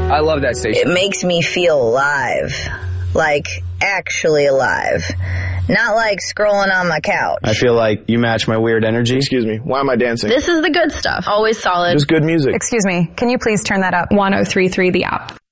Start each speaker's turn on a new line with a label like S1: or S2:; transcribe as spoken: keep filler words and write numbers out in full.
S1: I love that station.
S2: It makes me feel alive. Like, actually alive. Not like scrolling on my couch.
S3: I feel like you match my weird energy.
S4: Excuse me, why am I dancing?
S5: This is the good stuff. Always solid.
S4: Just good music.
S6: Excuse me, can you please turn that up?
S7: one oh three point three The App.